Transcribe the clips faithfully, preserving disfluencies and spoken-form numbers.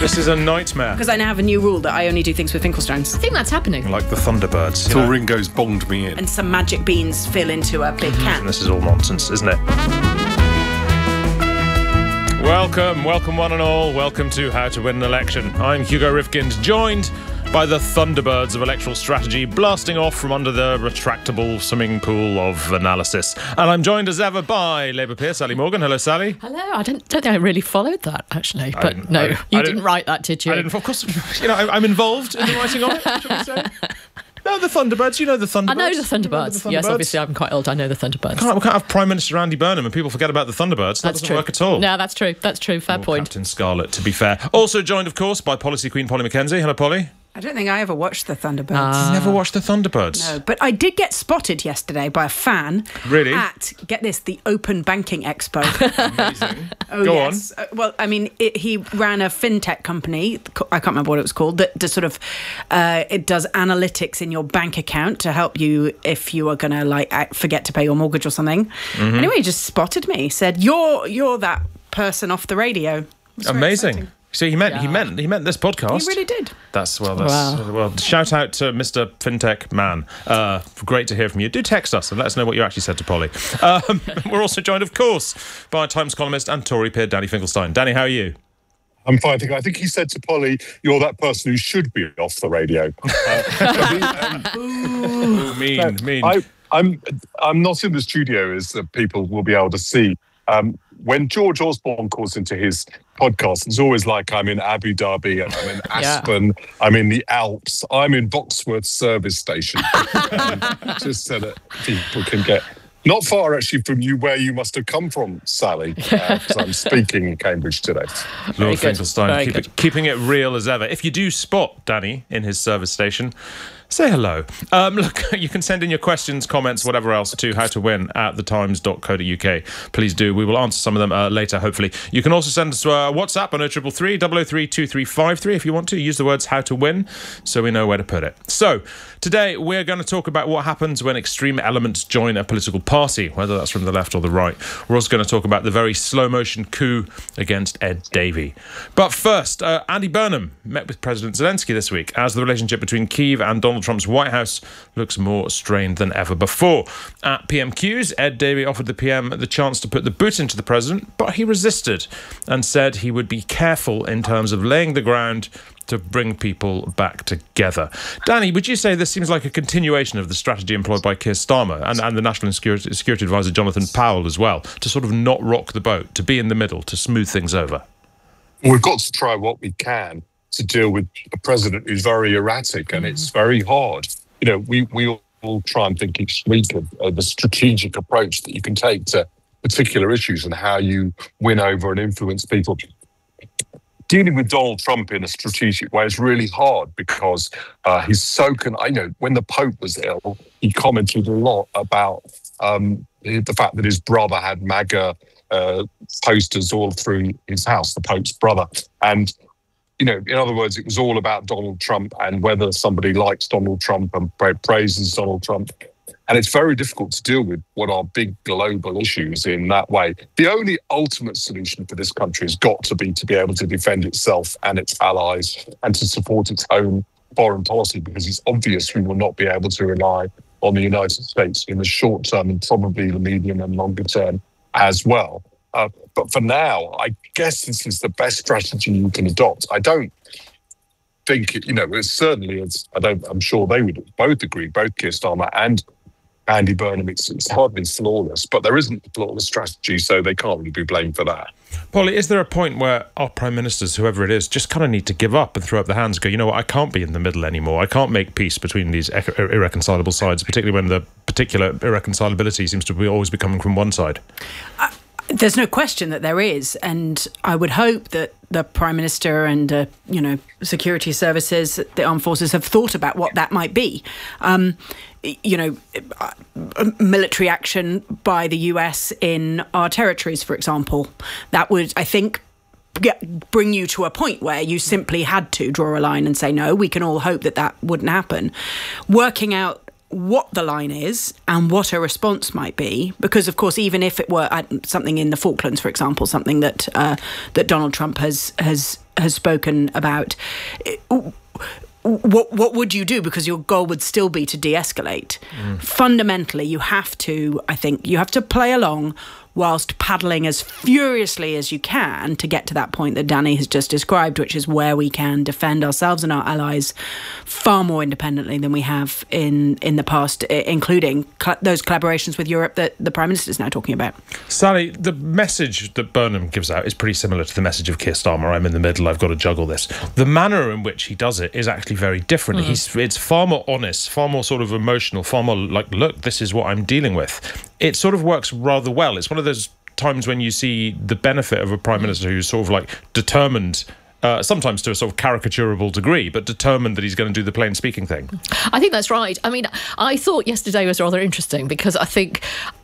This is a nightmare. Because I now have a new rule that I only do things with Finkelstones. I think that's happening. Like the Thunderbirds. Till Ringo's bonged me in. And some magic beans fill into a big can. And this is all nonsense, isn't it? Welcome, welcome one and all. Welcome to How to Win an Election. I'm Hugo Rifkind, joined by the Thunderbirds of electoral strategy, blasting off from under the retractable swimming pool of analysis. And I'm joined as ever by Labour peer Sally Morgan. Hello, Sally. Hello. I don't, don't think I really followed that, actually. But I, no, I, you I didn't, didn't write that, did you? I didn't, of course, you know, I, I'm involved in the writing of it, shall we say? No, the Thunderbirds. You know the Thunderbirds. I know the Thunderbirds. You know the Thunderbirds? Yes, obviously, I'm quite old. I know the Thunderbirds. Can't, we can't have Prime Minister Andy Burnham and people forget about the Thunderbirds. That That's doesn't true. work at all. No, that's true. That's true. Fair Or point. Captain Scarlet, to be fair. Also joined, of course, by Policy Queen Polly Mackenzie. Hello, Polly. I don't think I ever watched the Thunderbirds. Ah. Never watched the Thunderbirds. No, but I did get spotted yesterday by a fan. Really? At, get this, the Open Banking Expo. Amazing. Oh, Go yes. on. Uh, well, I mean, it, he ran a fintech company. I can't remember what it was called. That does sort of, uh, it does analytics in your bank account to help you if you are going to like forget to pay your mortgage or something. Mm-hmm. Anyway, he just spotted me. Said, "You're you're that person off the radio." It was very Amazing. exciting. So he meant Yeah. he meant he meant this podcast. He really did. That's well. That's Wow. well. Shout out to Mister FinTech Man. Uh, great to hear from you. Do text us and let us know what you actually said to Polly. Um, we're also joined, of course, by Times columnist and Tory peer Danny Finkelstein. Danny, how are you? I'm fine. I think, I think he said to Polly, "You're that person who should be off the radio." Uh, I mean, um, Ooh, mean, no, mean. I, I'm I'm not in the studio, as uh, people will be able to see. Um, when George Osborne calls into his podcast, it's always like I'm in Abu Dhabi and I'm in Aspen, yeah. I'm in the Alps, I'm in Boxworth service station, um, just so that people can get not far actually from you where you must have come from, Sally, because uh, I'm speaking in Cambridge today. Lord Finkelstein, keep good. it, keeping it real as ever. If you do spot Danny in his service station, say hello. Um, look, you can send in your questions, comments, whatever else to how to win at the times dot co dot uk. Please do. We will answer some of them uh, later, hopefully. You can also send us uh, WhatsApp on oh three three three, double oh three, two three five three if you want to. Use the words how to win so we know where to put it. So, today we're going to talk about what happens when extreme elements join a political party, whether that's from the left or the right. We're also going to talk about the very slow-motion coup against Ed Davey. But first, uh, Andy Burnham met with President Zelensky this week as the relationship between Kyiv and Donald Trump's White House looks more strained than ever before. At P M Qs, Ed Davey offered the P M the chance to put the boot into the president, but he resisted and said he would be careful in terms of laying the ground to bring people back together. Danny, would you say this seems like a continuation of the strategy employed by Keir Starmer and, and the National Security, Security Advisor Jonathan Powell as well, to sort of not rock the boat, to be in the middle, to smooth things over? We've got to try what we can to deal with a president who's very erratic, and it's very hard. You know, we, we all try and think each week of, of the strategic approach that you can take to particular issues and how you win over and influence people. Dealing with Donald Trump in a strategic way is really hard because uh, he's so... Con- I know when the Pope was ill, he commented a lot about um, the fact that his brother had MAGA uh, posters all through his house, the Pope's brother. And, you know, in other words, it was all about Donald Trump and whether somebody likes Donald Trump and pra- praises Donald Trump. And it's very difficult to deal with what are big global issues in that way. The only ultimate solution for this country has got to be to be able to defend itself and its allies and to support its own foreign policy, because it's obvious we will not be able to rely on the United States in the short term and probably the medium and longer term as well. Uh, but for now, I guess this is the best strategy you can adopt. I don't think, you know, it's certainly, it's, I don't, I'm sure they would both agree, both Keir Starmer and Andy Burnham, it's, it's hardly flawless, but there isn't a flawless strategy, so they can't really be blamed for that. Polly, is there a point where our prime ministers, whoever it is, just kind of need to give up and throw up their hands and go, you know what, I can't be in the middle anymore. I can't make peace between these irreconcilable sides, particularly when the particular irreconcilability seems to be always be coming from one side? Uh, there's no question that there is, and I would hope that the Prime Minister and, uh, you know, security services, the armed forces have thought about what that might be. Um, you know, military action by the U S in our territories, for example. That would, I think, get, bring you to a point where you simply had to draw a line and say, no, we can all hope that that wouldn't happen. Working out what the line is and what a response might be, because of course, even if it were something in the Falklands, for example, something that uh, that Donald Trump has has has spoken about. What what would you do? Because your goal would still be to de-escalate. Mm. Fundamentally, you have to, I think, you have to play along whilst paddling as furiously as you can to get to that point that Danny has just described, which is where we can defend ourselves and our allies far more independently than we have in, in the past, including cl- those collaborations with Europe that the Prime Minister is now talking about. Sally, the message that Burnham gives out is pretty similar to the message of Keir Starmer. I'm in the middle, I've got to juggle this. The manner in which he does it is actually very different. Mm. He's, it's far more honest, far more sort of emotional, far more like, look, this is what I'm dealing with. It sort of works rather well. It's one of those times when you see the benefit of a Prime Minister who's sort of like determined, uh, sometimes to a sort of caricaturable degree, but determined that he's going to do the plain speaking thing. I think that's right. I mean, I thought yesterday was rather interesting because I think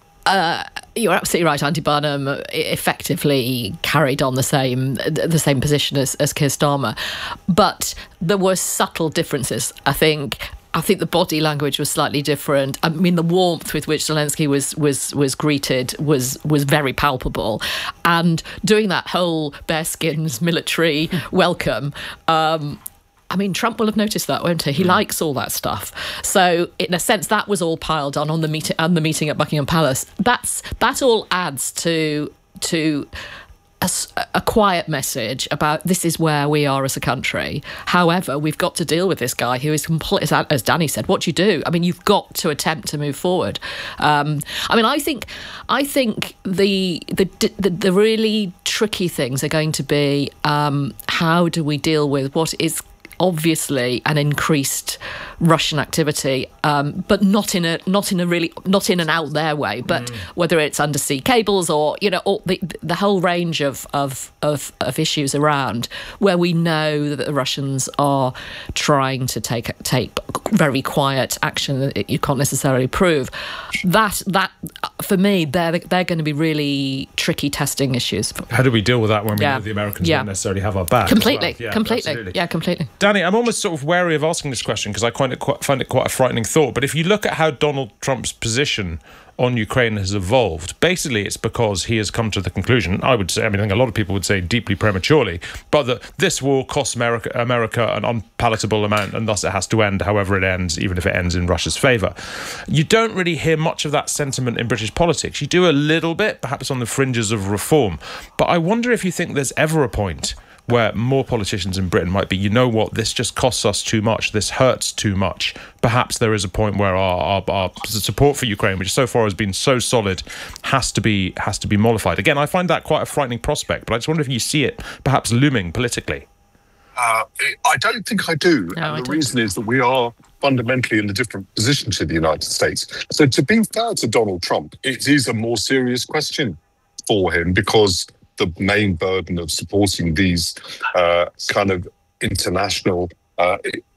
Uh, you're absolutely right. Andy Burnham effectively carried on the same the same position as, as Keir Starmer, but there were subtle differences. I think. I think the body language was slightly different. I mean, the warmth with which Zelensky was was was greeted was was very palpable, and doing that whole bearskins military welcome. Um, I mean, Trump will have noticed that, won't he? He mm. likes all that stuff. So, in a sense, that was all piled on on the meeting and the meeting at Buckingham Palace. That's that all adds to to a, a quiet message about this is where we are as a country. However, we've got to deal with this guy who is complete. As Danny said, what do you do? I mean, you've got to attempt to move forward. Um, I mean, I think I think the the the, the really tricky things are going to be um, how do we deal with what is obviously an increased Russian activity, um, but not in a not in a really not in an out there way. But mm. whether it's undersea cables or you know all the the whole range of, of of of issues around where we know that the Russians are trying to take take very quiet action that you can't necessarily prove. That that for me they're they're going to be really tricky testing issues. How do we deal with that when we yeah. know the Americans yeah. don't necessarily have our back? Completely, well? yeah, completely, absolutely. yeah, completely. Danny, I'm almost sort of wary of asking this question because I find it, quite, find it quite a frightening thought. But if you look at how Donald Trump's position on Ukraine has evolved, basically it's because he has come to the conclusion, I would say, I mean, I think a lot of people would say deeply prematurely, but that this war costs America, America an unpalatable amount and thus it has to end however it ends, even if it ends in Russia's favour. You don't really hear much of that sentiment in British politics. You do a little bit, perhaps on the fringes of reform. But I wonder if you think there's ever a point where more politicians in Britain might be, you know what, this just costs us too much, this hurts too much. Perhaps there is a point where our, our, our support for Ukraine, which so far has been so solid, has to be has to be mollified. Again, I find that quite a frightening prospect, but I just wonder if you see it perhaps looming politically. Uh, I don't think I do. No, and the reason is that we are fundamentally in a different position to the United States. So to be fair to Donald Trump, it is a more serious question for him because the main burden of supporting these uh, kind of international uh,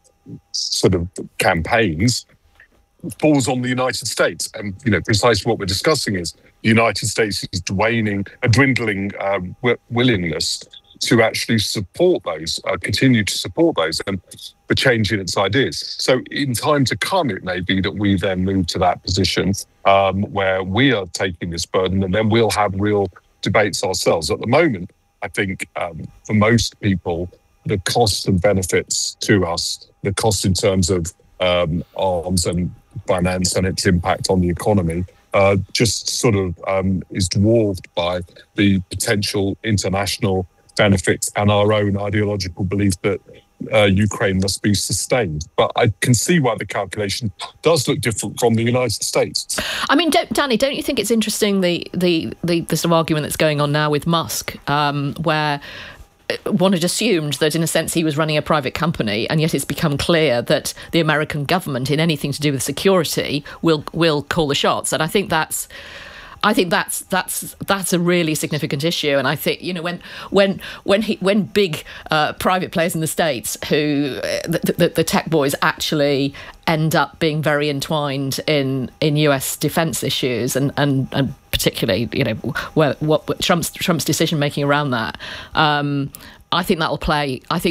sort of campaigns falls on the United States. And, you know, precisely what we're discussing is the United States is waning, a dwindling uh, w- willingness to actually support those, uh, continue to support those and for change in its ideas. So in time to come, it may be that we then move to that position um, where we are taking this burden and then we'll have real debates ourselves. At the moment, I think um, for most people, the costs and benefits to us, the cost in terms of um, arms and finance and its impact on the economy, uh, just sort of um, is dwarfed by the potential international benefits and our own ideological belief that uh, Ukraine must be sustained. But I can see why the calculation does look different from the United States. I mean, don't, Danny, don't you think it's interesting the the, the, the sort of argument that's going on now with Musk, um, where one had assumed that in a sense he was running a private company, and yet it's become clear that the American government, in anything to do with security, will will call the shots. And I think that's I think that's that's that's a really significant issue, and I think you know when when when he when big uh, private players in the States, who uh, the, the, the tech boys, actually end up being very entwined in, in U S defence issues, and, and, and particularly you know where what Trump's Trump's decision making around that. Um, I think that'll play. I think that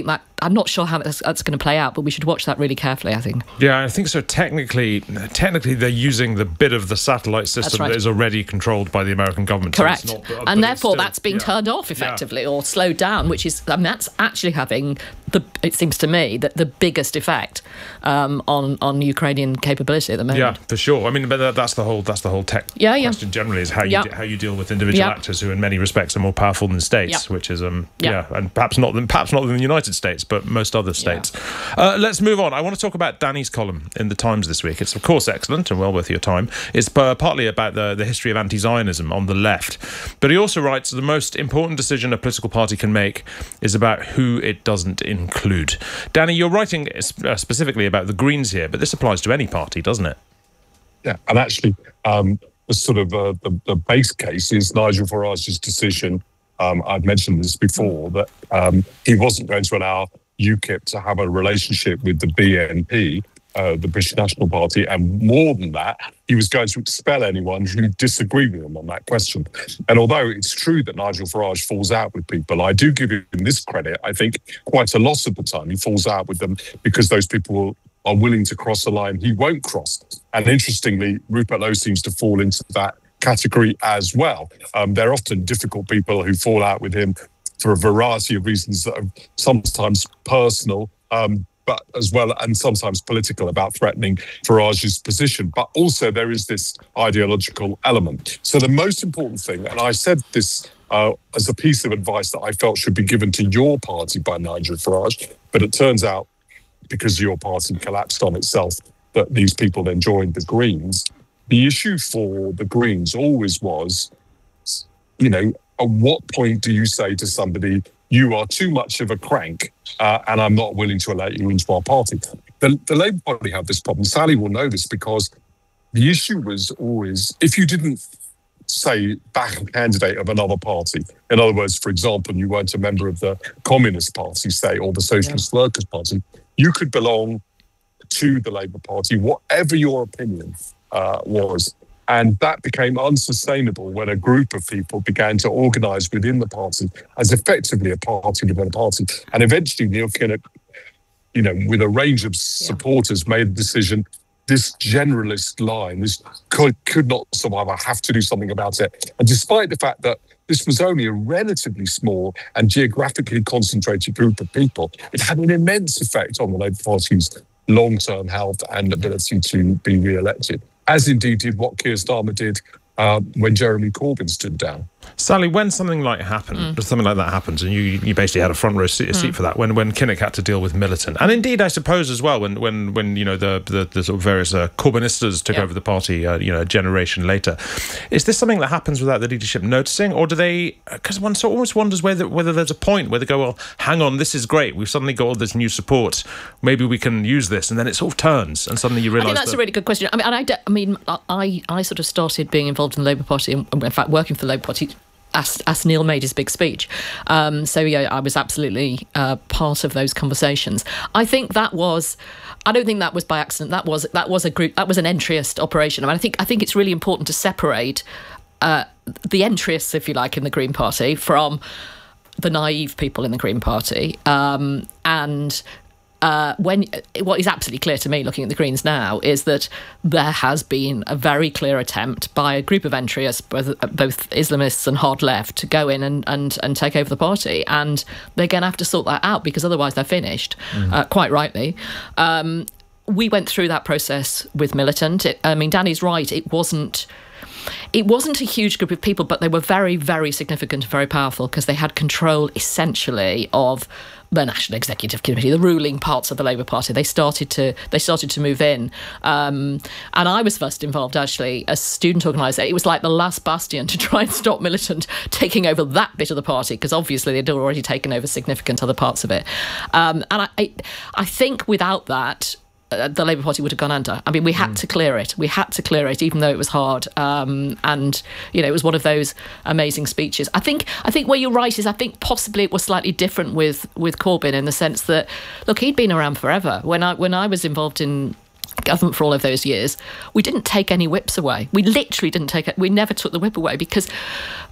I'm not sure how that's, that's going to play out, but we should watch that really carefully, I think. Yeah, I think so. Technically, technically, they're using the bit of the satellite system right. that is already controlled by the American government. Correct. So it's not, and therefore, still, that's being yeah. turned off effectively yeah. or slowed down, which is, I mean, that's actually having the, it seems to me, that the biggest effect um, on on Ukrainian capability at the moment. Yeah, for sure. I mean, but that's the whole that's the whole tech yeah, yeah. question generally, is how you yeah. de- how you deal with individual yeah. actors who, in many respects, are more powerful than states, yeah. which is um yeah. yeah, and perhaps not than perhaps not in the United States, but most other states. Yeah. Uh, let's move on. I want to talk about Danny's column in the Times this week. It's of course excellent and well worth your time. It's uh, partly about the the history of anti-Zionism on the left, but he also writes the most important decision a political party can make is about who it doesn't include. Danny, you're writing uh, specifically about the Greens here, but this applies to any party, doesn't it? Yeah, and actually, um, the sort of uh, the, the base case is Nigel Farage's decision. Um, I've mentioned this before, that um, he wasn't going to allow UKIP to have a relationship with the B N P, uh, the British National Party, and more than that, he was going to expel anyone who disagreed with him on that question. And although it's true that Nigel Farage falls out with people, I do give him this credit. I think quite a lot of the time he falls out with them because those people are willing to cross a line he won't cross. And interestingly, Rupert Lowe seems to fall into that category as well. Um, they're often difficult people who fall out with him for a variety of reasons that are sometimes personal, um, but as well, and sometimes political, about threatening Farage's position. But also there is this ideological element. So the most important thing, and I said this uh, as a piece of advice that I felt should be given to your party by Nigel Farage, but it turns out, because your party collapsed on itself, that these people then joined the Greens. The issue for the Greens always was, you know, at what point do you say to somebody, you are too much of a crank uh, and I'm not willing to allow you into our party? The, the Labour Party have this problem. Sally will know this, because the issue was always, if you didn't say back a candidate of another party, in other words, for example, you weren't a member of the Communist Party, say, or the Socialist yeah. Workers' Party, you could belong to the Labour Party, whatever your opinion uh, was. And that became unsustainable when a group of people began to organise within the party as effectively a party within a party. And eventually Neil Kinnock, you know, with a range of supporters, made a decision, this generalist line, this could, could not survive, I have to do something about it. And despite the fact that this was only a relatively small and geographically concentrated group of people, it had an immense effect on the Labour Party's long-term health and ability to be re-elected, as indeed did what Keir Starmer did uh, when Jeremy Corbyn stood down. Sally, when something like happened, mm. something like that happens, and you you basically had a front row seat, seat mm. for that, when when Kinnock had to deal with Militant, and indeed, I suppose as well, when when when you know the the, the sort of various uh, Corbynistas took yeah. over the party, uh, you know, a generation later, is this something that happens without the leadership noticing, or do they? Because one sort of almost wonders whether whether there's a point where they go, well, hang on, this is great, we've suddenly got all this new support, maybe we can use this, and then it sort of turns, and suddenly you realise. I think that's that, a really good question. I mean, and I, de- I mean, I I sort of started being involved in the Labour Party, and in fact, working for the Labour Party As, as Neil made his big speech. Um, so, yeah, I was absolutely uh, part of those conversations. I think that was... I don't think that was by accident. That was that was a group. That was an entryist operation. I mean, I think I think it's really important to separate uh, the entryists, if you like, in the Green Party from the naive people in the Green Party. Um, and uh, when what is absolutely clear to me, looking at the Greens now, is that there has been a very clear attempt by a group of entryists, both, both Islamists and hard left, to go in and, and, and take over the party. And they're going to have to sort that out, because otherwise they're finished, mm. uh, quite rightly. Um, we went through that process with Militant. It, I mean, Danny's right. It wasn't... It wasn't a huge group of people, but they were very, very significant and very powerful, because they had control, essentially, of the National Executive Committee, the ruling parts of the Labour Party. They started to they started to move in. Um, and I was first involved, actually, as student organiser. It was like the last bastion to try and stop Militant taking over that bit of the party, because obviously they'd already taken over significant other parts of it. Um, and I, I, I think without that, the Labour Party would have gone under. I mean, we had mm. to clear it. We had to clear it, even though it was hard. Um, and, you know, it was one of those amazing speeches. I think I think where you're right is I think possibly it was slightly different with, with Corbyn, in the sense that, look, he'd been around forever. When I when I was involved in government for all of those years, we didn't take any whips away. We literally didn't take it. We never took the whip away, because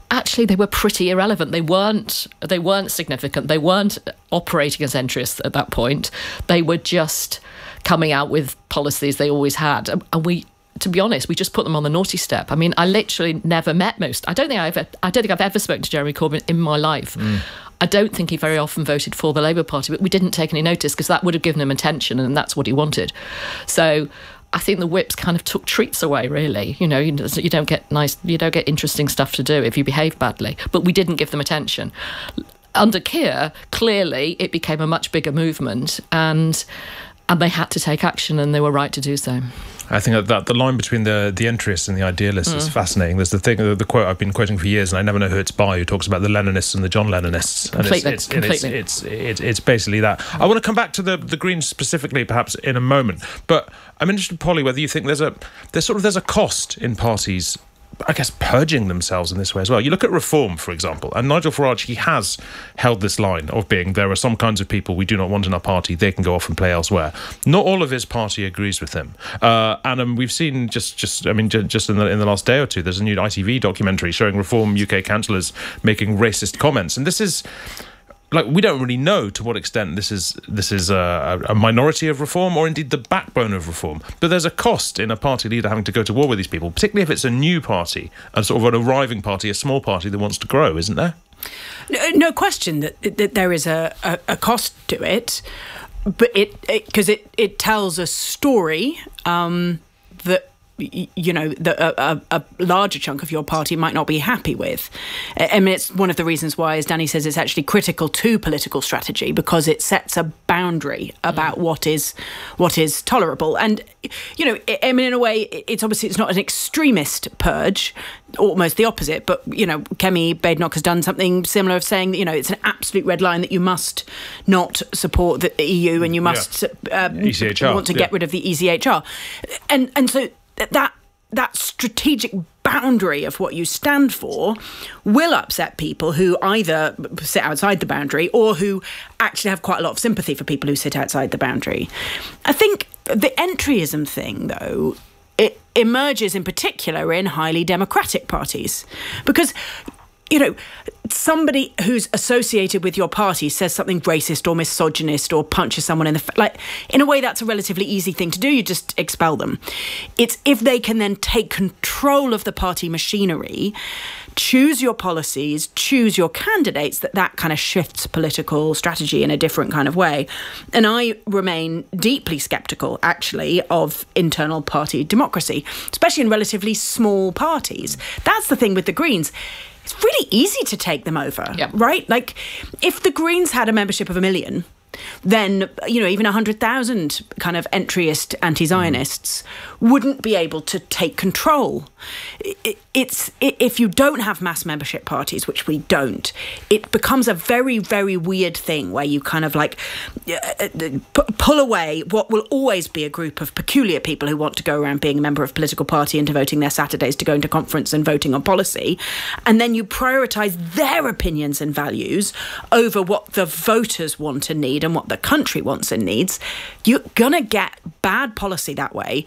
actually they were pretty irrelevant. They weren't they weren't significant. They weren't operating as entryists at that point. They were just coming out with policies they always had. And we, to be honest, we just put them on the naughty step. I mean, I literally never met most. I don't think I've I don't think I've ever spoken to Jeremy Corbyn in my life. Mm. I don't think he very often voted for the Labour Party, but we didn't take any notice because that would have given him attention, and that's what he wanted. So I think the whips kind of took treats away, really. You know, you don't get nice, you don't get interesting stuff to do if you behave badly. But we didn't give them attention. Under Keir, clearly, it became a much bigger movement, and and they had to take action, and they were right to do so. I think that the line between the the entryists and the idealists mm. is fascinating. There's the thing, the, the quote I've been quoting for years, and I never know who it's by, who talks about the Leninists and the John Lennonists. And completely, it's, it's, completely. It's, it's, it's, it's basically that. I want to come back to the, the Greens specifically, perhaps in a moment. But I'm interested, Polly, whether you think there's a there's sort of there's a cost in parties, I guess, purging themselves in this way as well. You look at Reform, for example, and Nigel Farage, he has held this line of being, there are some kinds of people we do not want in our party, they can go off and play elsewhere. Not all of his party agrees with him. Uh, and um, we've seen just, just I mean, j- just in the, in the last day or two, there's a new I T V documentary showing Reform U K councillors making racist comments. And this is... Like, we don't really know to what extent this is this is a, a minority of Reform or indeed the backbone of Reform. But there's a cost in a party leader having to go to war with these people, particularly if it's a new party, a sort of an arriving party, a small party that wants to grow, isn't there? No, no question that, that there is a, a, a cost to it, but it because it, it, it tells a story um, that, you know, the, a, a larger chunk of your party might not be happy with. I mean, it's one of the reasons why, as Danny says, it's actually critical to political strategy, because it sets a boundary about mm. what is what is tolerable. And, you know, I mean, in a way, it's obviously it's not an extremist purge, almost the opposite. But, you know, Kemi Badenoch has done something similar of saying that, you know, it's an absolute red line that you must not support the E U and you must yeah. um, E C H R, want to yeah. get rid of the E C H R. And, and so... that that strategic boundary of what you stand for will upset people who either sit outside the boundary or who actually have quite a lot of sympathy for people who sit outside the boundary. I think the entryism thing, though, it emerges in particular in highly democratic parties, because, you know, somebody who's associated with your party says something racist or misogynist or punches someone in the face. Like, in a way, that's a relatively easy thing to do. You just expel them. It's if they can then take control of the party machinery, choose your policies, choose your candidates, that that kind of shifts political strategy in a different kind of way. And I remain deeply sceptical, actually, of internal party democracy, especially in relatively small parties. That's the thing with the Greens. It's really easy to take them over, yep. right? Like, if the Greens had a membership of a million, then, you know, even one hundred thousand kind of entryist anti-Zionists mm. wouldn't be able to take control. It, it's it, if you don't have mass membership parties, which we don't, it becomes a very, very weird thing where you kind of like uh, p- pull away what will always be a group of peculiar people who want to go around being a member of a political party and devoting their Saturdays to going to conference and voting on policy, and then you prioritise their opinions and values over what the voters want and need and what the country wants and needs. You're going to get bad policy that way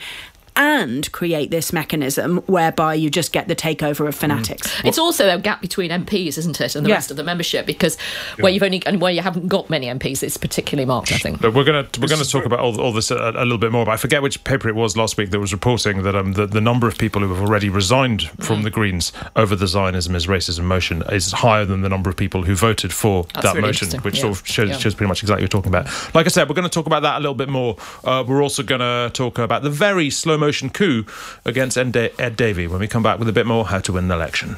and create this mechanism whereby you just get the takeover of fanatics. Mm. It's also a gap between M Ps, isn't it, and the yeah. rest of the membership, because yeah. where you've only and where you haven't got many M Ps, it's particularly marked, I think. But we're going to we're going to talk about all, all this a, a little bit more. But I forget which paper it was last week that was reporting that um, the, the number of people who have already resigned from mm. the Greens over the Zionism is racism motion is higher than the number of people who voted for That's that really motion, which yeah. sort of shows, yeah. shows pretty much exactly what you're talking about. Like I said, we're going to talk about that a little bit more. Uh, we're also going to talk about the very slow motion coup against Ed, da- Ed Davey when we come back with a bit more how to win an election.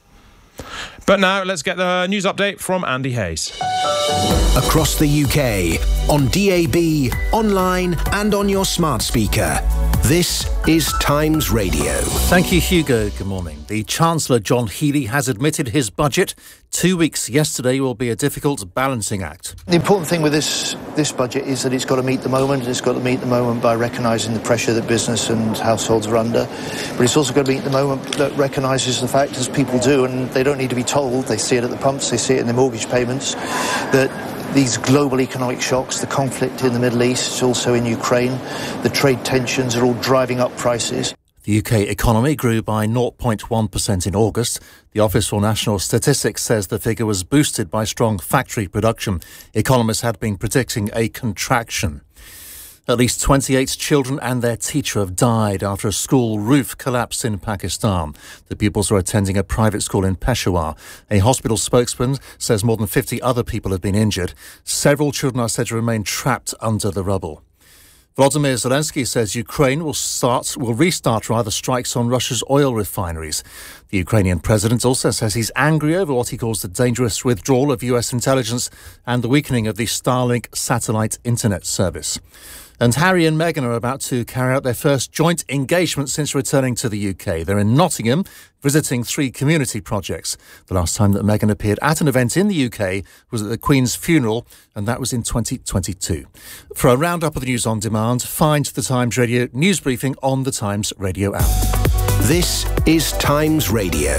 But now let's get the news update from Andy Hayes. Across the U K, on D A B, online and on your smart speaker. This is Times Radio. Thank you, Hugo. Good morning. The Chancellor, John Healey, has admitted his budget two weeks yesterday will be a difficult balancing act. The important thing with this this budget is that it's got to meet the moment. It's got to meet the moment by recognising the pressure that business and households are under. But it's also got to meet the moment that recognises the fact, as people do, and they don't need to be told, they see it at the pumps, they see it in their mortgage payments, that these global economic shocks, the conflict in the Middle East, also in Ukraine, the trade tensions are all driving up prices. The U K economy grew by zero point one percent in August. The Office for National Statistics says the figure was boosted by strong factory production. Economists had been predicting a contraction. At least twenty-eight children and their teacher have died after a school roof collapsed in Pakistan. The pupils were attending a private school in Peshawar. A hospital spokesman says more than fifty other people have been injured. Several children are said to remain trapped under the rubble. Volodymyr Zelensky says Ukraine will start, will restart rather strikes on Russia's oil refineries. The Ukrainian president also says he's angry over what he calls the dangerous withdrawal of U S intelligence and the weakening of the Starlink satellite internet service. And Harry and Meghan are about to carry out their first joint engagement since returning to the U K. They're in Nottingham, visiting three community projects. The last time that Meghan appeared at an event in the U K was at the Queen's funeral, and that was in twenty twenty-two. For a roundup of the news on demand, find the Times Radio news briefing on the Times Radio app. This is Times Radio.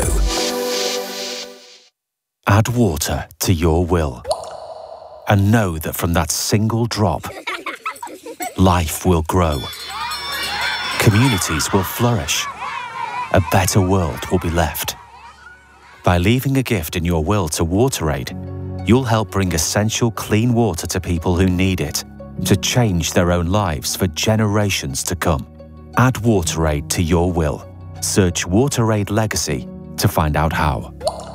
Add water to your will, and know that from that single drop, life will grow. Communities will flourish. A better world will be left. By leaving a gift in your will to WaterAid, you'll help bring essential clean water to people who need it, to change their own lives for generations to come. Add WaterAid to your will. Search WaterAid Legacy to find out how.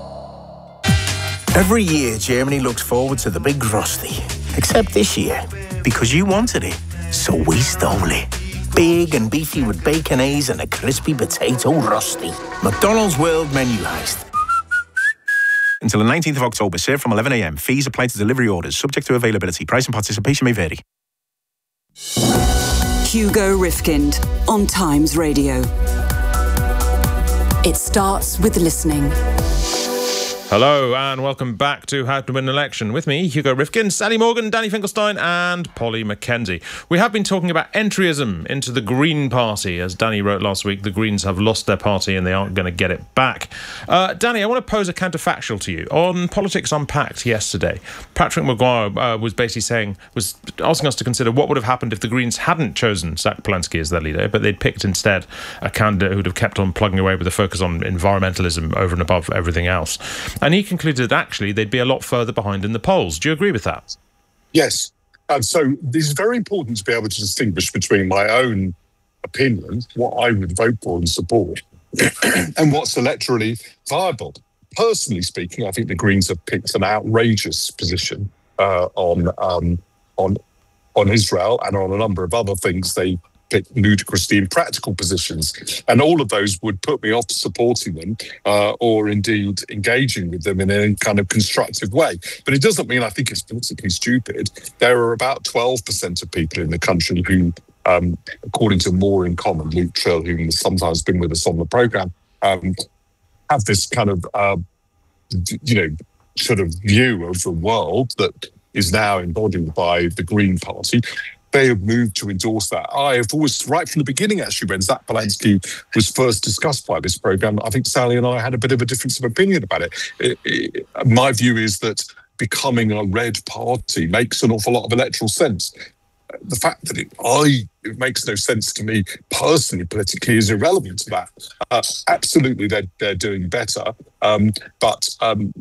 Every year, Germany looks forward to the big Rusty. Except this year, because you wanted it. So we stole it. Big and beefy with bacon A's and a crispy potato Rusty. McDonald's World Menu Heist. Until the nineteenth of October, served from eleven a m. Fees apply to delivery orders, subject to availability. Price and participation may vary. Hugo Rifkind on Times Radio. It starts with listening. Hello and welcome back to How to Win an Election with me, Hugo Rifkin, Sally Morgan, Danny Finkelstein and Polly Mackenzie. We have been talking about entryism into the Green Party. As Danny wrote last week, the Greens have lost their party and they aren't going to get it back. Uh, Danny, I want to pose a counterfactual to you. On Politics Unpacked yesterday, Patrick Maguire uh, was basically saying, was asking us to consider what would have happened if the Greens hadn't chosen Zach Polansky as their leader, but they'd picked instead a candidate who'd have kept on plugging away with a focus on environmentalism over and above everything else. And he concluded that actually they'd be a lot further behind in the polls. Do you agree with that? Yes. And so it's very important to be able to distinguish between my own opinion, what I would vote for and support, and what's electorally viable. Personally speaking, I think the Greens have picked an outrageous position uh, on um, on on Israel and on a number of other things. They pick ludicrously impractical positions. And all of those would put me off supporting them uh, or indeed engaging with them in any kind of constructive way. But it doesn't mean I think it's politically stupid. There are about twelve percent of people in the country who, um, according to More in Common, Luke Trill, who has sometimes been with us on the programme, um, have this kind of, uh, you know, sort of view of the world that is now embodied by the Green Party. They have moved to endorse that. I have always, right from the beginning, actually, when Zach Polansky was first discussed by this programme, I think Sally and I had a bit of a difference of opinion about it. It, it. My view is that becoming a red party makes an awful lot of electoral sense. The fact that it, I, it makes no sense to me personally, politically, is irrelevant to that. Uh, absolutely, they're, they're doing better. Um, but um,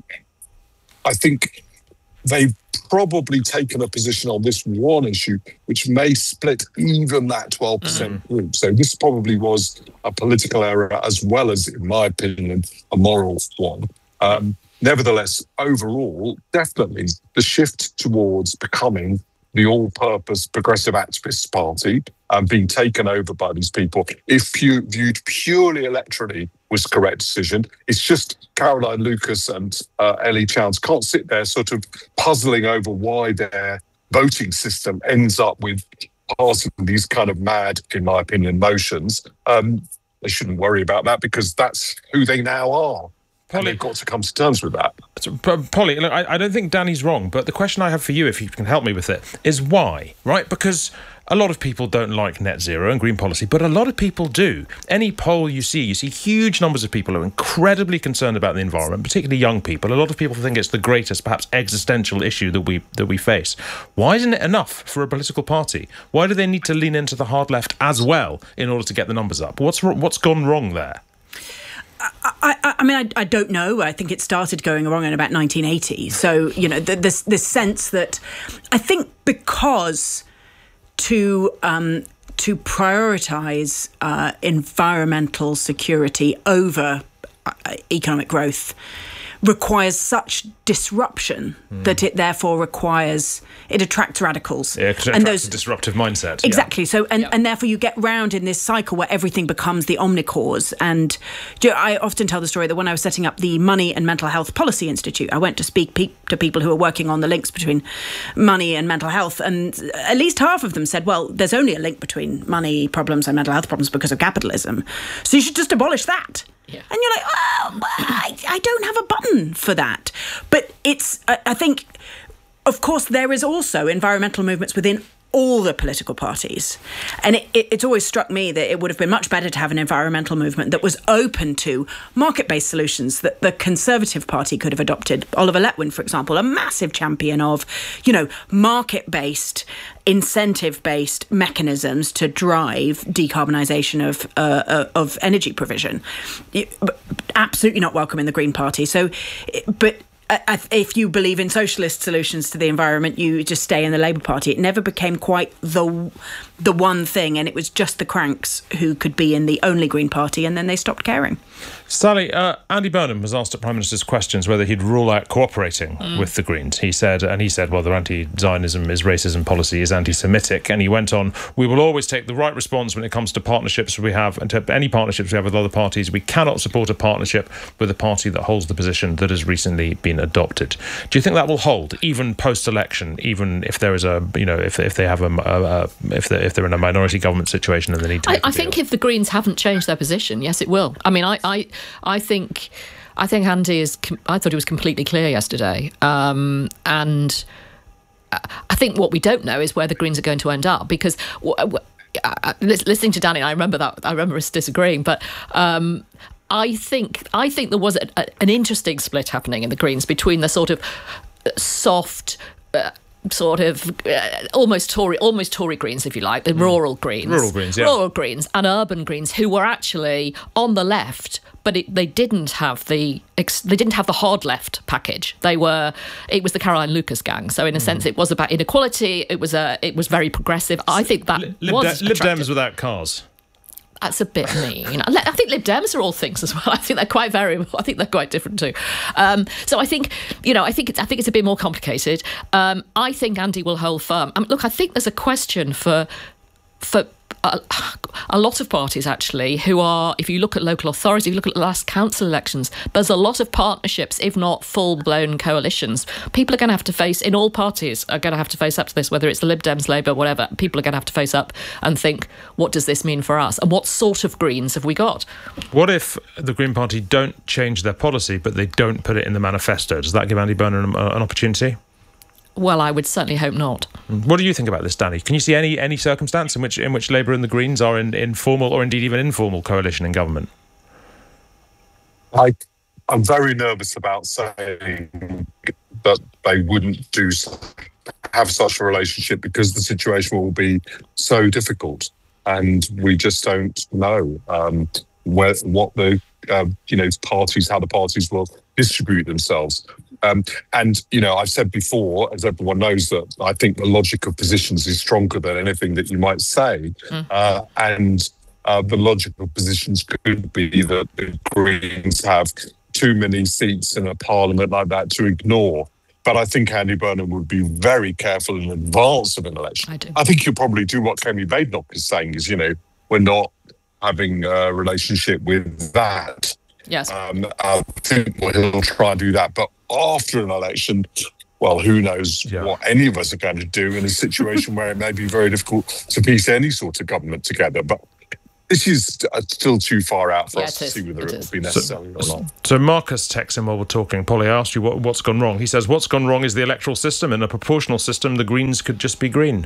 I think they've probably taken a position on this one issue, which may split even that twelve percent mm-hmm. group. So this probably was a political error as well as, in my opinion, a moral one. Um, nevertheless, overall, definitely the shift towards becoming the all-purpose progressive activist party and being taken over by these people, if pu- viewed purely electorally, was correct decision. It's just Caroline Lucas and uh, Ellie Chance can't sit there sort of puzzling over why their voting system ends up with passing these kind of mad, in my opinion, motions. Um, they shouldn't worry about that because that's who they now are. and they've got to come to terms with that. So, Polly, look, I, I don't think Danny's wrong, but the question I have for you, if you can help me with it, is why, right? Because a lot of people don't like net zero and green policy, but a lot of people do. Any poll you see, you see huge numbers of people who are incredibly concerned about the environment, particularly young people. A lot of people think it's the greatest, perhaps existential issue that we that we face. Why isn't it enough for a political party? Why do they need to lean into the hard left as well in order to get the numbers up? What's what's gone wrong there? I, I, I mean, I, I don't know. I think it started going wrong in about nineteen eighty. So, you know, the, this this sense that I think because to um, to prioritise uh, environmental security over uh, economic growth requires such disruption mm. that it therefore requires it attracts radicals. Yeah, it attracts and those a disruptive mindset. Exactly. Yeah. So and, yeah. and therefore you get round in this cycle where everything becomes the omnicause. And you know, I often tell the story that when I was setting up the Money and Mental Health Policy Institute, I went to speak pe- to people who were working on the links between money and mental health, and at least half of them said, well, there's only a link between money problems and mental health problems because of capitalism, so you should just abolish that. Yeah. And you're like, oh, I, I don't have a button for that. But it's, I think, of course, there is also environmental movements within all the political parties. And it, it, it's always struck me that it would have been much better to have an environmental movement that was open to market-based solutions that the Conservative Party could have adopted. Oliver Letwin, for example, a massive champion of, you know, market-based, incentive-based mechanisms to drive decarbonisation of uh, uh, of energy provision. Absolutely not welcome in the Green Party. So, but if you believe in socialist solutions to the environment, you just stay in the Labour Party. It never became quite the the one thing, and it was just the cranks who could be in the only Green Party, and then they stopped caring. Sally, uh, Andy Burnham was asked at Prime Minister's questions whether he'd rule out cooperating mm. with the Greens. He said, and he said, well, their anti-Zionism is racism policy is anti-Semitic. And he went on, we will always take the right response when it comes to partnerships we have, and to any partnerships we have with other parties. We cannot support a partnership with a party that holds the position that has recently been adopted. Do you think that will hold, even post-election, even if there is a, you know, if if they have a, a, a if they if they're in a minority government situation and they need to? I, I think if the Greens haven't changed their position, yes, it will. I mean, I, I, I think, I think Andy is. I thought he was completely clear yesterday, um, and I think what we don't know is where the Greens are going to end up, because uh, listening to Danny, I remember that. I remember us disagreeing, but. Um, I think I think there was a, a, an interesting split happening in the Greens between the sort of soft, uh, sort of uh, almost Tory, almost Tory Greens, if you like, the mm. rural Greens, rural Greens, yeah. rural Greens, and urban Greens, who were actually on the left, but it, they didn't have the they didn't have the hard left package. They were it was the Caroline Lucas gang. So in a mm. sense, it was about inequality. It was a it was very progressive. I think that Lib, was Lib Dems without cars. That's a bit mean. I think Lib Dems are all things as well. I think they're quite variable. I think they're quite different too. Um, so I think, you know, I think it's, I think it's a bit more complicated. Um, I think Andy will hold firm. I mean, look, I think there's a question for for a, a lot of parties actually who are, if you look at local authorities, if you look at the last council elections, there's a lot of partnerships, if not full-blown coalitions. People are going to have to face, in all parties, are going to have to face up to this, whether it's the Lib Dems, Labour, whatever. People are going to have to face up and think, what does this mean for us? And what sort of Greens have we got? What if the Green Party don't change their policy, but they don't put it in the manifesto? Does that give Andy Burnham an opportunity? Well, I would certainly hope not. What do you think about this, Danny? Can you see any any circumstance in which in which Labour and the Greens are in, in formal or indeed even informal coalition in government? I, I'm very nervous about saying that they wouldn't do have such a relationship because the situation will be so difficult, and we just don't know um, where what the uh, you know parties how the parties will distribute themselves. Um, and, you know, I've said before, as everyone knows, that I think the logic of positions is stronger than anything that you might say. Mm. Uh, and uh, the logic of positions could be that the Greens have too many seats in a parliament like that to ignore. But I think Andy Burnham would be very careful in advance of an election. I do. I think he'll probably do what Kemi Badenoch is saying is, you know, we're not having a relationship with that. Yes. Um, I think well, he'll try and do that. But after an election, well, who knows yeah. what any of us are going to do in a situation where it may be very difficult to piece any sort of government together. But this is uh, still too far out for Yeah, us to it is. see whether It it, is. will be necessary or not. So Marcus texts in while we're talking. Polly, I asked you what, what's gone wrong. He says, what's gone wrong is the electoral system. In a proportional system, the Greens could just be green.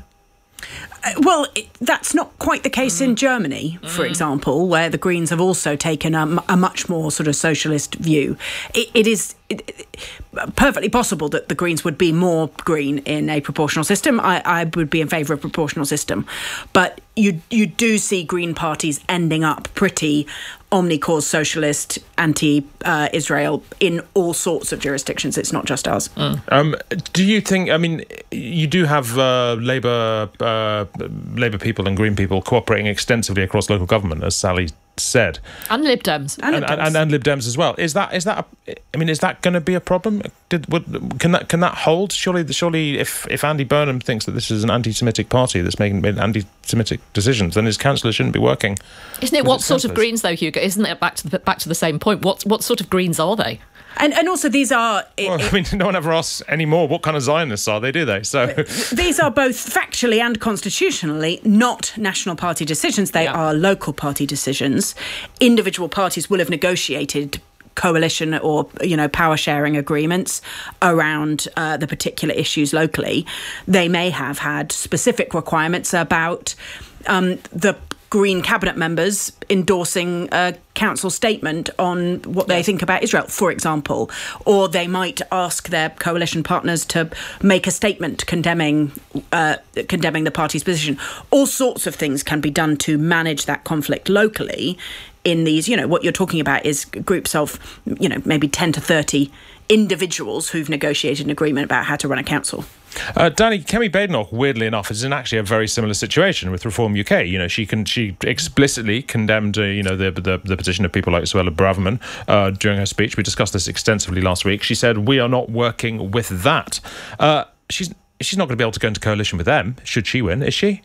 Uh, well, it, that's not quite the case mm. in Germany, for mm. example, where the Greens have also taken a, a much more sort of socialist view. It, it is it, it, perfectly possible that the Greens would be more green in a proportional system. I, I would be in favour of a proportional system. But you you do see Green parties ending up pretty omni-cause socialist, anti-Israel uh, in all sorts of jurisdictions. It's not just us. Mm. Um, do you think, I mean, you do have uh, Labour uh, Labour people and Green people cooperating extensively across local government, as Sally said. And Lib Dems. And, and, and, and Lib Dems as well. Is that, is that a, I mean, is that going to be a problem? Did, would, can that can that hold? Surely, surely if, if Andy Burnham thinks that this is an anti-Semitic party that's making anti-Semitic decisions, then his councillor shouldn't be working. Isn't it what sort of Greens, though, Hugo? Isn't it back to the, back to the same point? What, what sort of Greens are they? And and also these are... It, well, I mean, no one ever asks anymore what kind of Zionists are they, do they? So these are both factually and constitutionally not national party decisions. They yeah. are local party decisions. Individual parties will have negotiated coalition or, you know, power sharing agreements around uh, the particular issues locally. They may have had specific requirements about um, the Green cabinet members endorsing a council statement on what they think about Israel, for example, or they might ask their coalition partners to make a statement condemning uh, condemning the party's position. All sorts of things can be done to manage that conflict locally. In these, you know, what you're talking about is groups of, you know, maybe ten to thirty individuals who've negotiated an agreement about how to run a council. Uh, Danny, Kemi Badenoch, weirdly enough, is in actually a very similar situation with Reform U K. You know, she can she explicitly condemned, uh, you know, the, the the position of people like Suella Braverman uh, during her speech. We discussed this extensively last week. She said, "We are not working with that." Uh, she's she's not going to be able to go into coalition with them should she win, is she?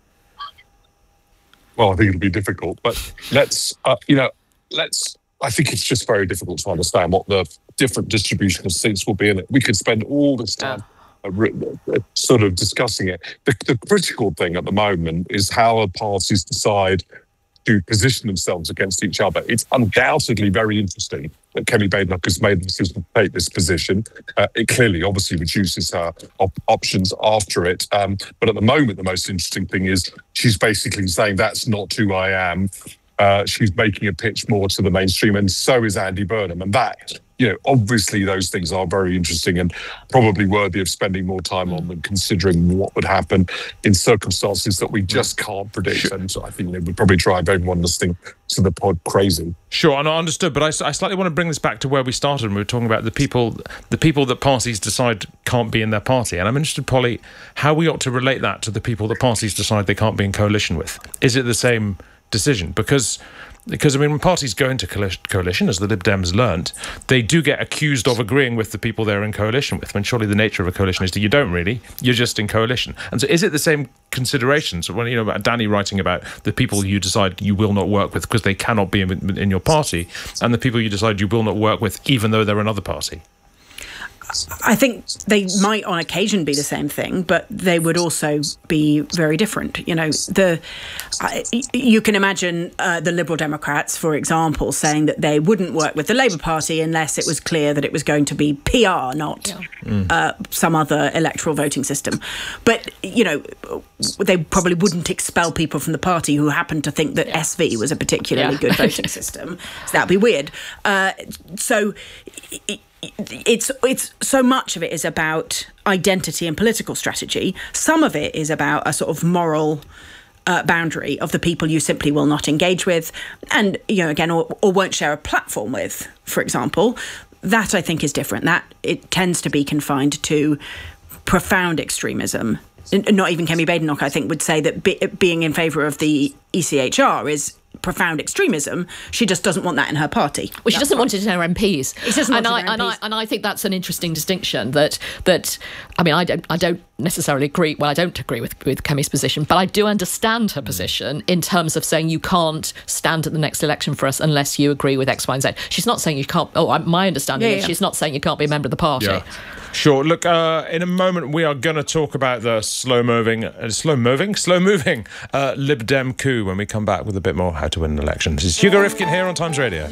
Well, I think it'll be difficult, but let's, uh, you know, let's, I think it's just very difficult to understand what the different distribution of seats will be in it. We could spend all this time uh, uh, sort of discussing it. The, the critical thing at the moment is how the parties decide to position themselves against each other. It's undoubtedly very interesting that Kemi Badenoch has made the decision to take this position. Uh, it clearly, obviously, reduces her op- options after it. Um, but at the moment, the most interesting thing is she's basically saying that's not who I am. Uh, she's making a pitch more to the mainstream, and so is Andy Burnham. And that, you know, obviously those things are very interesting and probably worthy of spending more time on than considering what would happen in circumstances that we just can't predict. Sure. And so I think they would probably drive everyone listening to the pod crazy. Sure, and I understood, but I, I slightly want to bring this back to where we started when we were talking about the people, the people that parties decide can't be in their party. And I'm interested, Polly, how we ought to relate that to the people that parties decide they can't be in coalition with. Is it the same decision? Because, because I mean, when parties go into coalition, as the Lib Dems learnt, they do get accused of agreeing with the people they're in coalition with, when surely the nature of a coalition is that you don't really, you're just in coalition. And so is it the same considerations when, you know, Danny writing about the people you decide you will not work with because they cannot be in, in your party, and the people you decide you will not work with even though they're another party? I think they might on occasion be the same thing, but they would also be very different. You know, the uh, you can imagine uh, the Liberal Democrats, for example, saying that they wouldn't work with the Labour Party unless it was clear that it was going to be P R, not yeah. mm. uh, some other electoral voting system. But, you know, they probably wouldn't expel people from the party who happened to think that yeah. S V was a particularly yeah. good voting system. So that'd be weird. Uh, so... It, It's it's so much of it is about identity and political strategy. Some of it is about a sort of moral uh, boundary of the people you simply will not engage with, and, you know, again, or, or won't share a platform with, for example. That, I think, is different. That it tends to be confined to profound extremism. Not even Kemi Badenoch, I think, would say that be, being in favour of the E C H R is profound extremism. She just doesn't want that in her party. Well, she that's doesn't right. want it in her M Ps. She doesn't and want I, it in her and M Ps. I and I think that's an interesting distinction. That that I mean, I don't I don't necessarily agree. Well, I don't agree with with Kemi's position, but I do understand her position in terms of saying you can't stand at the next election for us unless you agree with X, Y, and Z. She's not saying you can't. Oh, my understanding Yeah, is yeah. she's not saying you can't be a member of the party. Yeah. Sure. Look, uh, in a moment we are going to talk about the slow-moving, uh, slow-moving, slow-moving uh, Lib Dem coup when we come back with a bit more how to win an election. This is Hugo Rifkin here on Times Radio.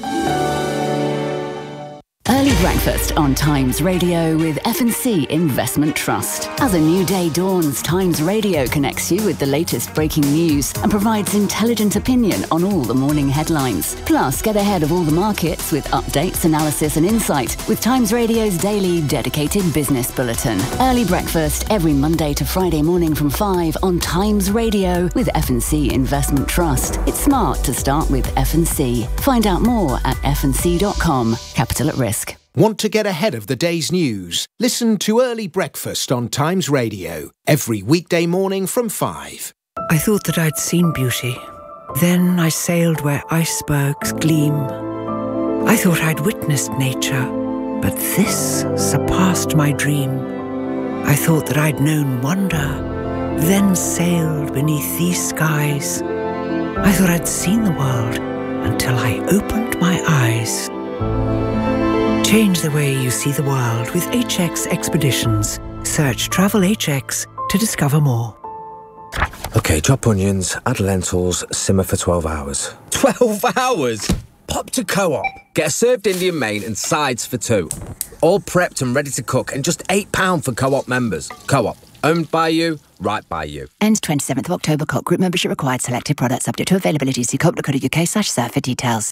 Early breakfast on Times Radio with F and C Investment Trust. As a new day dawns, Times Radio connects you with the latest breaking news and provides intelligent opinion on all the morning headlines. Plus, get ahead of all the markets with updates, analysis and insight with Times Radio's daily dedicated business bulletin. Early breakfast every Monday to Friday morning from five on Times Radio with F and C Investment Trust. It's smart to start with F and C. Find out more at f and c dot com. Capital at risk. Want to get ahead of the day's news? Listen to Early Breakfast on Times Radio every weekday morning from five. I thought that I'd seen beauty. Then I sailed where icebergs gleam. I thought I'd witnessed nature, but this surpassed my dream. I thought that I'd known wonder, then sailed beneath these skies. I thought I'd seen the world until I opened my eyes. Change the way you see the world with H X Expeditions. Search Travel H X to discover more. OK, chop onions, add lentils, simmer for twelve hours. twelve hours? Pop to Co-op. Get a served Indian main and sides for two. All prepped and ready to cook and just eight pounds for Co-op members. Co-op. Owned by you, right by you. Ends twenty-seventh of October. Co-op group membership required. Selected products subject to availability. See co op dot co dot uk slash serve for details.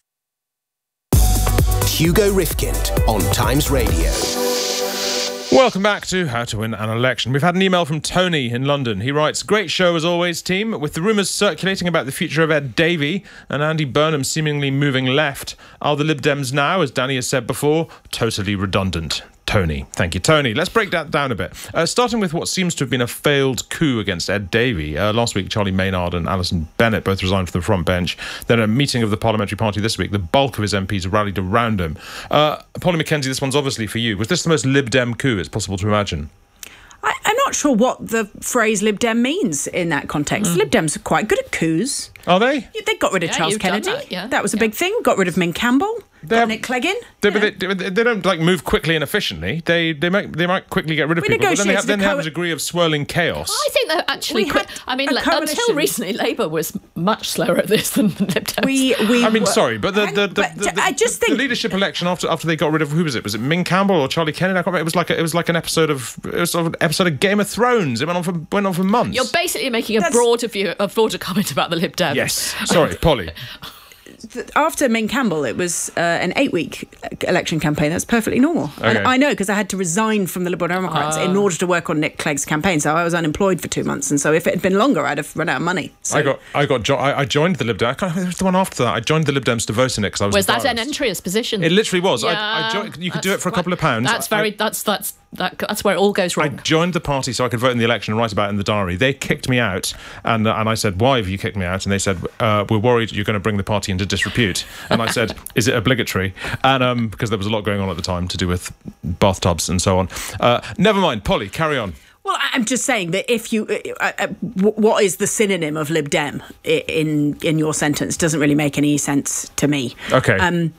Hugo Rifkind on Times Radio. Welcome back to How to Win an Election. We've had an email from Tony in London. He writes, great show as always, team. With the rumours circulating about the future of Ed Davey and Andy Burnham seemingly moving left, are the Lib Dems now, as Danny has said before, totally redundant? Tony. Thank you, Tony. Let's break that down a bit. Uh, starting with what seems to have been a failed coup against Ed Davey. Uh, last week, Charlie Maynard and Alison Bennett both resigned from the front bench. Then a meeting of the parliamentary party this week, the bulk of his M Ps rallied around him. Uh, Polly Mackenzie, this one's obviously for you. Was this the most Lib Dem coup it's possible to imagine? I, I'm not sure what the phrase Lib Dem means in that context. Mm. Lib Dems are quite good at coups. Are they? They got rid of Yeah, Charles you've done Kennedy. that, yeah. That was a Yeah. big thing. Got rid of Min Campbell. They got have- Nick Clegg in. They, but they, they, they don't like move quickly and efficiently. They they might they might quickly get rid of We people, but then they have, negotiated then they a have a co- degree of swirling chaos. I think they're actually We quick. had I mean, a like, until coalition. recently, Labour was much slower at this than Lib Dems. We, we I mean, were- sorry, but the the, the, but the, the, I just the think leadership election after after they got rid of who was it? Was it Min Campbell or Charlie Kennedy? I can't remember. It was like a, it was like an episode of it was sort of an episode of Game of Thrones. It went on for went on for months. You're basically making a That's- broader view, a broader comment about the Lib Dems. Yes. Sorry, Polly. after Min Campbell, it was uh, an eight-week election campaign. That's perfectly normal. Okay. And I know because I had to resign from the Liberal Democrats Oh. in order to work on Nick Clegg's campaign. So I was unemployed for two months. And so if it had been longer, I'd have run out of money. So I got I got jo- I, I joined the Lib Dems. I can't remember, it was the one after that. I joined the Lib Dems to vote in it because I was. Was the that an diarist. entry as position? It literally was. I, Yeah, I joined, you could do that's it for a quite- couple of pounds. That's I- very. That's that's that, that's where it all goes I wrong. joined the party so I could vote in the election and write about it in the diary. They kicked me out, and uh, and I said, "Why have you kicked me out?" And they said, uh, "We're worried you're going to bring the party into disrepute." And I said, "Is it obligatory?" And um, because there was a lot going on at the time to do with bathtubs and so on. Uh, never mind, Polly, carry on. Well, I'm just saying that if you, uh, uh, what is the synonym of Lib Dem in in your sentence doesn't really make any sense to me. Okay. Um,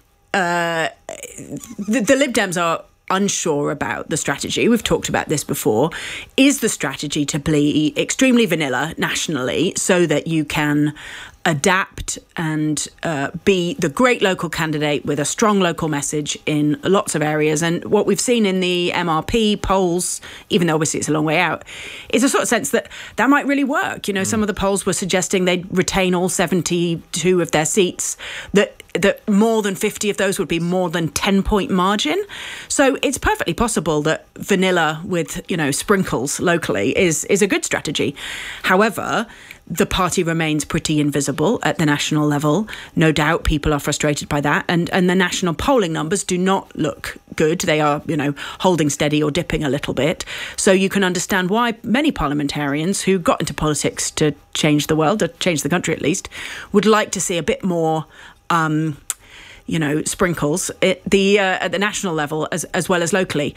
uh, the, the Lib Dems are unsure about the strategy. We've talked about this before. Is the strategy to be extremely vanilla nationally so that you can adapt and uh, be the great local candidate with a strong local message in lots of areas? And what we've seen in the M R P polls, even though obviously it's a long way out, is a sort of sense that that might really work. You know, mm. some of the polls were suggesting they'd retain all seventy-two of their seats, that that more than fifty of those would be more than ten point margin. So it's perfectly possible that vanilla with, you know, sprinkles locally is is a good strategy. However, the party remains pretty invisible at the national level. No doubt people are frustrated by that. And, and the national polling numbers do not look good. They are, you know, holding steady or dipping a little bit. So you can understand why many parliamentarians who got into politics to change the world, or change the country at least, would like to see a bit more Um, you know, sprinkles at the uh, at the national level as as well as locally.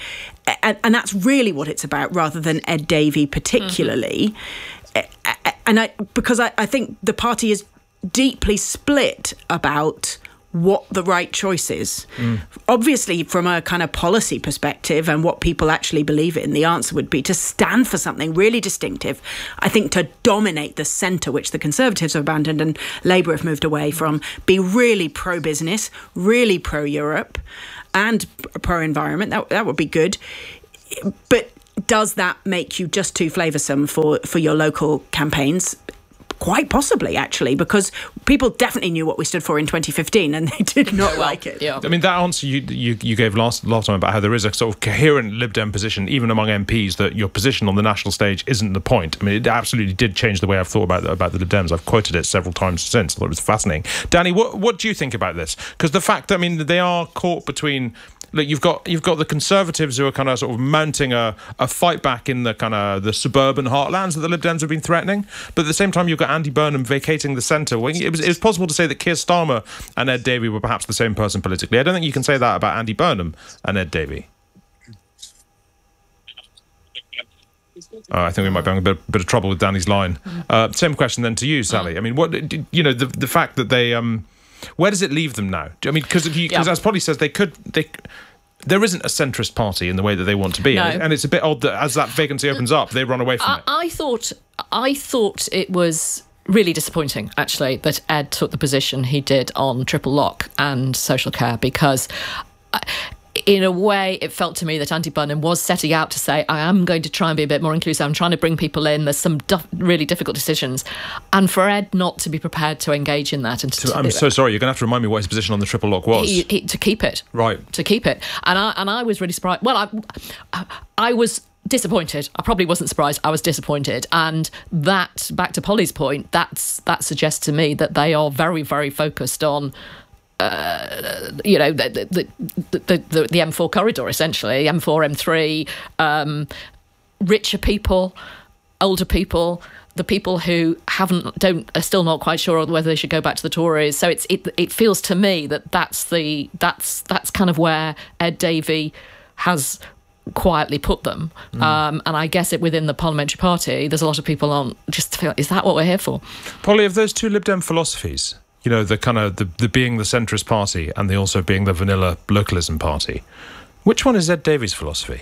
and, and that's really what it's about, rather than Ed Davey particularly. Mm-hmm. And I, because I, I think the party is deeply split about what the right choice is. Mm. Obviously, from a kind of policy perspective and what people actually believe in, the answer would be to stand for something really distinctive. I think to dominate the centre, which the Conservatives have abandoned and Labour have moved away from, be really pro-business, really pro-Europe and pro-environment. That, that would be good. But does that make you just too flavoursome for, for your local campaigns? Quite possibly, actually, because people definitely knew what we stood for in twenty fifteen and they did not well, like it. Yeah. I mean, that answer you, you you gave last last time about how there is a sort of coherent Lib Dem position, even among M Ps, that your position on the national stage isn't the point. I mean, it absolutely did change the way I've thought about the, about the Lib Dems. I've quoted it several times since. I thought it was fascinating. Danny, what what do you think about this? Because the fact, I mean, they are caught between... Look, you've got you've got the Conservatives who are kind of sort of mounting a, a fight back in the kind of the suburban heartlands that the Lib Dems have been threatening, but at the same time you've got Andy Burnham vacating the centre. It was, it was possible to say that Keir Starmer and Ed Davey were perhaps the same person politically. I don't think you can say that about Andy Burnham and Ed Davey. Uh, I think we might be having a bit, bit of trouble with Danny's line. Uh, same question then to you, Sally. I mean, what you know, the the fact that they. Um, Where does it leave them now? I mean, because yeah. as Polly says, they could. They, there isn't a centrist party in the way that they want to be, no. and it's a bit odd that as that vacancy opens up, they run away from I, it. I thought, I thought it was really disappointing, actually, that Ed took the position he did on triple lock and social care, because. I, in a way, it felt to me that Andy Burnham was setting out to say, I am going to try and be a bit more inclusive. I'm trying to bring people in. There's some duff, really difficult decisions. And for Ed not to be prepared to engage in that. And to, so, I'm so sorry, you're going to have to remind me what his position on the triple lock was. He, he, to keep it. Right. To keep it. And I, and I was really surprised. Well, I, I was disappointed. I probably wasn't surprised. I was disappointed. And that, back to Polly's point, that's that suggests to me that they are very, very focused on Uh, you know, the the, the the the M four corridor, essentially, M four, M three, um, richer people, older people, the people who haven't, don't, are still not quite sure whether they should go back to the Tories. So it's it it feels to me that that's the that's that's kind of where Ed Davey has quietly put them. Mm. Um, and I guess it within the parliamentary party, there's a lot of people on just feel, is that what we're here for? Polly, of those two Lib Dem philosophies, you know, the kind of the, the being the centrist party and the also being the vanilla localism party, which one is Ed Davey's philosophy?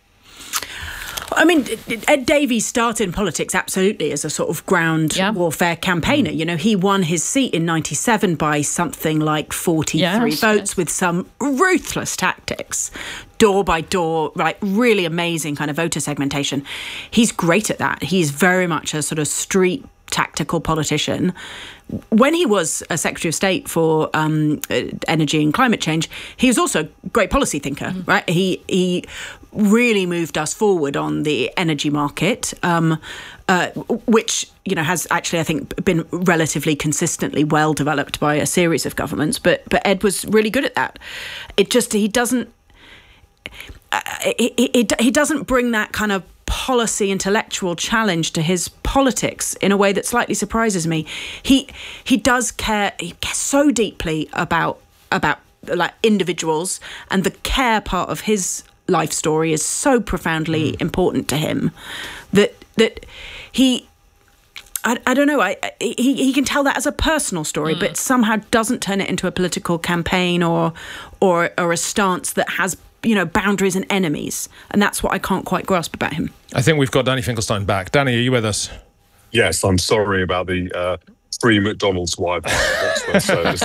I mean, Ed Davey started in politics absolutely as a sort of ground yeah. warfare campaigner. You know, he won his seat in ninety-seven by something like forty-three yes, votes yes. with some ruthless tactics, door by door, like really amazing kind of voter segmentation. He's great at that. He's very much a sort of street tactical politician. When he was a Secretary of State for um, energy and climate change, he was also a great policy thinker, mm-hmm. right? He he really moved us forward on the energy market, um, uh, which, you know, has actually, I think, been relatively consistently well developed by a series of governments. But but Ed was really good at that. It just, he doesn't, uh, he, he, he doesn't bring that kind of policy intellectual challenge to his politics in a way that slightly surprises me. He he does care, he cares so deeply about about like individuals, and the care part of his life story is so profoundly mm. important to him that that he I, I don't know I he he can tell that as a personal story mm. but somehow doesn't turn it into a political campaign or or or a stance that has, you know, boundaries and enemies. And that's what I can't quite grasp about him. I think we've got Danny Finkelstein back. Danny, are you with us? Yes, I'm sorry about the uh, free McDonald's Wi-Fi at Oxford service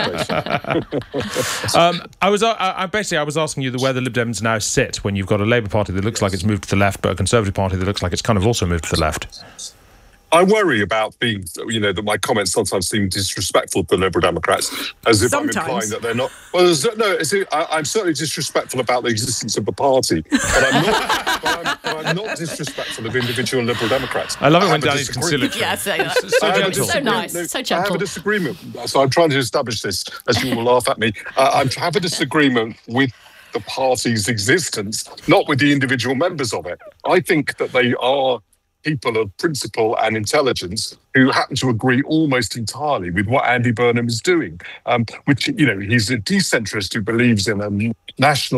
station. um, I was, I, I basically, I was asking you the, where the Lib Dems now sit when you've got a Labour Party that looks yes. like it's moved to the left, but a Conservative Party that looks like it's kind of also moved to the left. I worry about being, you know, that my comments sometimes seem disrespectful to Liberal Democrats, as if sometimes. I'm implying that they're not. Well, no, it's, I, I'm certainly disrespectful about the existence of the party, but I'm not. but, I'm, but I'm not disrespectful of individual Liberal Democrats. I love it I when Danny's conciliatory. Yeah, so, so gentle, so nice, no, so gentle. I have a disagreement, so I'm trying to establish this, as you will laugh at me. Uh, I have a disagreement with the party's existence, not with the individual members of it. I think that they are people of principle and intelligence who happen to agree almost entirely with what Andy Burnham is doing, um, which, you know, he's a decentrist who believes in a national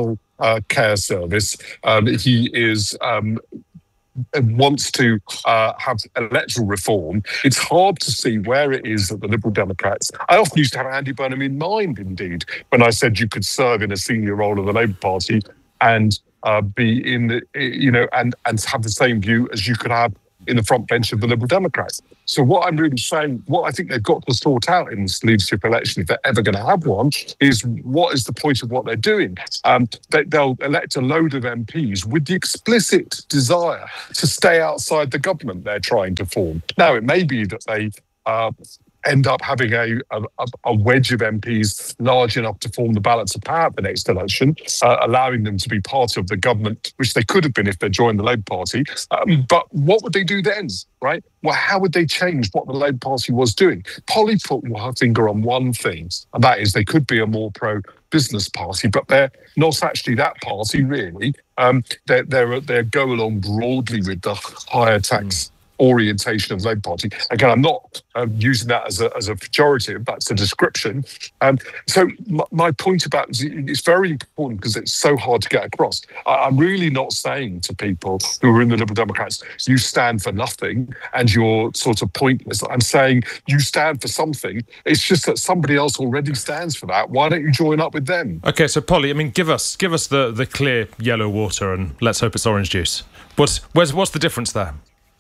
uh, care service. Um, he is... Um, wants to uh, have electoral reform. It's hard to see where it is that the Liberal Democrats... I often used to have Andy Burnham in mind, indeed, when I said you could serve in a senior role of the Labour Party and uh, be in the, you know, and, and have the same view as you could have in the front bench of the Liberal Democrats. So what I'm really saying, what I think they've got to sort out in this leadership election, if they're ever going to have one, is what is the point of what they're doing? Um, they, they'll elect a load of M Ps with the explicit desire to stay outside the government they're trying to form. Now, it may be that they... Uh, end up having a, a, a wedge of M Ps large enough to form the balance of power at the next election, uh, allowing them to be part of the government, which they could have been if they joined the Labour Party. Um, but what would they do then, right? Well, how would they change what the Labour Party was doing? Polly put her finger on one thing, and that is they could be a more pro-business party, but they're not actually that party, really. Um, they're, they're, they're go along broadly with the higher tax orientation of the Labour Party. Again, I'm not um, using that as a, as a pejorative, that's a description. Um, so my, my point about it, it's very important because it's so hard to get across. I, I'm really not saying to people who are in the Liberal Democrats, you stand for nothing and you're sort of pointless. I'm saying you stand for something. It's just that somebody else already stands for that. Why don't you join up with them? Okay, so Polly, I mean, give us give us the, the clear yellow water and let's hope it's orange juice. What's, where's, what's the difference there?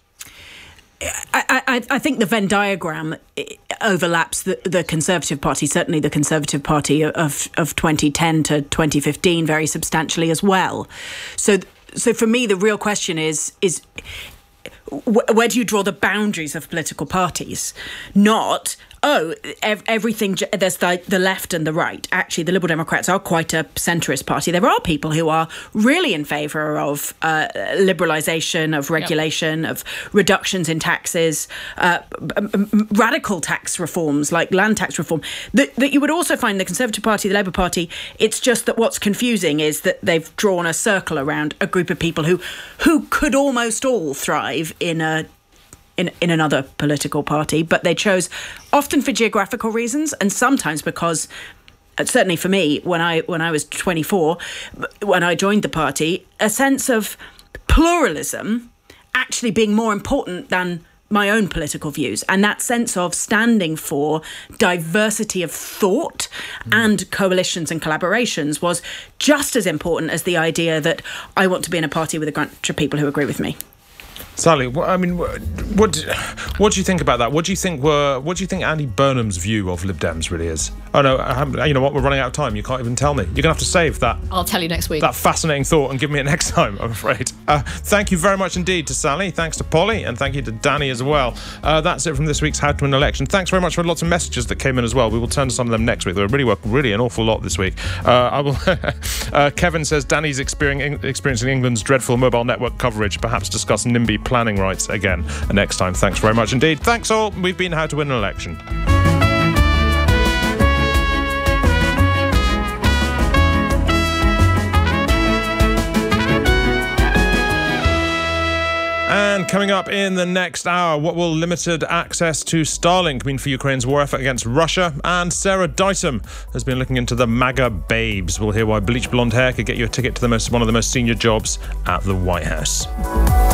I, I, I think the Venn diagram overlaps the, the Conservative Party, certainly the Conservative Party of, of twenty ten to twenty fifteen, very substantially as well. So, so for me, the real question is is where do you draw the boundaries of political parties? Not, oh, ev- everything, there's the, the left and the right. Actually, the Liberal Democrats are quite a centrist party. There are people who are really in favour of uh, liberalisation, of regulation, yep. of reductions in taxes, uh, radical tax reforms like land tax reform, that, that you would also find the Conservative Party, the Labour Party. It's just that what's confusing is that they've drawn a circle around a group of people who, who could almost all thrive in a In, in another political party, but they chose often for geographical reasons and sometimes because, certainly for me, when I when I was twenty-four, when I joined the party, a sense of pluralism actually being more important than my own political views, and that sense of standing for diversity of thought mm. and coalitions and collaborations was just as important as the idea that I want to be in a party with a bunch of people who agree with me. Sally, I mean, what what do you think about that? What do you think were what do you think Andy Burnham's view of Lib Dems really is? Oh no, you know what? We're running out of time. You can't even tell me. You're gonna have to save that. I'll tell you next week. That fascinating thought and give me it next time. I'm afraid. Uh, thank you very much indeed to Sally. Thanks to Polly, and thank you to Danny as well. Uh, that's it from this week's How to Win Election. Thanks very much for lots of messages that came in as well. We will turn to some of them next week. There really were really an awful lot this week. Uh, I will. uh, Kevin says Danny's experiencing experiencing England's dreadful mobile network coverage. Perhaps discuss NIMBY planning rights again next time. Thanks very much indeed. Thanks all. We've been How to Win an Election. And coming up in the next hour, what will limited access to Starlink mean for Ukraine's war effort against Russia? And Sarah Ditum has been looking into the MAGA babes. We'll hear why bleach blonde hair could get you a ticket to the most one of the most senior jobs at the White House.